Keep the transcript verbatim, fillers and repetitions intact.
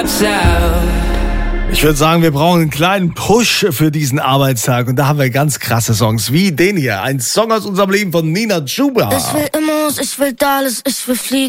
Ich würde sagen, wir brauchen einen kleinen Push für diesen Arbeitstag. Und da haben wir ganz krasse Songs wie den hier. Ein Song aus unserem Leben von Nina Chuba. Ich will Immos, ich will Dallas, ich will fliegen.